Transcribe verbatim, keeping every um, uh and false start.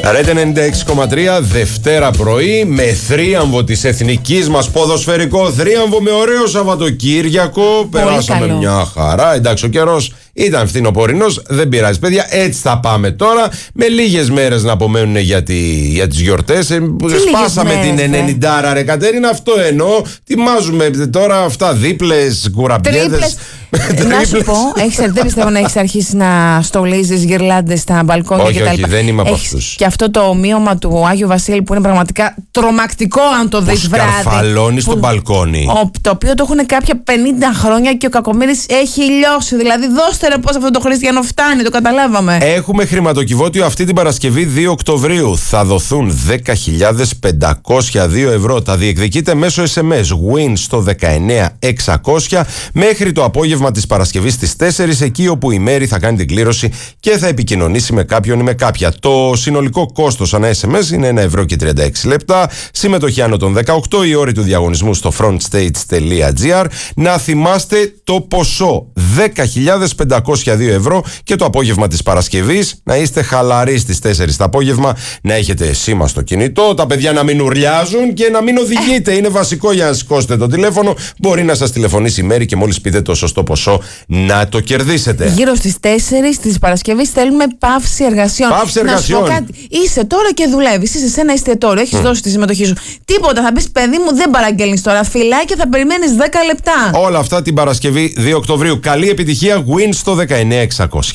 Ρετ ενενήντα έξι κόμμα τρία, Δευτέρα πρωί, με θρίαμβο της εθνικής μας, ποδοσφαιρικό θρίαμβο, με ωραίο Σαββατοκύριακο. Περάσαμε καλό. μια χαρά. Εντάξει, ο καιρός ήταν φθινοπορεινός, δεν πειράζει, παιδιά. Έτσι θα πάμε τώρα. Με λίγες μέρες να απομένουν για, τη, για τις γιορτές. Ε, σπάσαμε μέρες, την ενενήντα, ε. ρε Κατερίνα, αυτό εννοώ. Τιμάζουμε τώρα αυτά, δίπλες, κουραμπιέδες. Να σου πω, έχεις, δεν πιστεύω να έχεις αρχίσει να στολίζεις γυρλάντες στα μπαλκόνια όχι, και τα όχι, λοιπά. δεν είμαι από Έχεις αυτούς. και αυτό το ομοίωμα του Άγιου Βασίλη που είναι πραγματικά τρομακτικό αν το δεις βράδυ. Σκαρφαλώνει στο μπαλκόνι. Ο, το οποίο το έχουν κάποια πενήντα χρόνια και ο Κακομοίρης έχει λιώσει. Δηλαδή, δώστε ρε πώς αυτό το Χριστιανό φτάνει, το καταλάβαμε. Έχουμε χρηματοκιβώτιο αυτή την Παρασκευή δύο Οκτωβρίου. Θα δοθούν δέκα χιλιάδες πεντακόσια δύο ευρώ. Τα διεκδικείτε μέσω ες εμ ες Win στο δεκαεννέα εξακόσια μέχρι το απόγευμα της Παρασκευής στις τέσσερις, εκεί όπου η Μέρη θα κάνει την κλήρωση και θα επικοινωνήσει με κάποιον ή με κάποια. Το συνολικό κόστος ανά ες εμ ες είναι ένα ευρώ και τριάντα έξι λεπτά. Συμμετοχή άνω των δεκαοκτώ, η όρη του διαγωνισμού στο frontstage τελεία τζι άρ. Να θυμάστε το ποσό δέκα χιλιάδες πεντακόσια δύο ευρώ και το απόγευμα της Παρασκευής να είστε χαλαροί στις τέσσερις το απόγευμα, να έχετε σήμα στο κινητό, τα παιδιά να μην ουρλιάζουν και να μην οδηγείτε. Είναι βασικό για να σηκώσετε το τηλέφωνο. Μπορεί να σας τηλεφωνήσει η Μέρη και μόλις πείτε το σωστό ποσό να το κερδίσετε. Γύρω στις τέσσερις της Παρασκευής θέλουμε παύση εργασιών. Παύση εργασιών. Να σου πω κάτι. Είσαι τώρα και δουλεύεις. Είσαι σε ένα εστιατόριο. Έχεις mm. δώσει τη συμμετοχή σου. Τίποτα. Θα πεις, παιδί μου, δεν παραγγέλνεις τώρα. Φυλάκια, θα περιμένεις δέκα λεπτά. Όλα αυτά την Παρασκευή δύο Οκτωβρίου. Καλή επιτυχία. Win στο δεκαεννέα εξακόσια.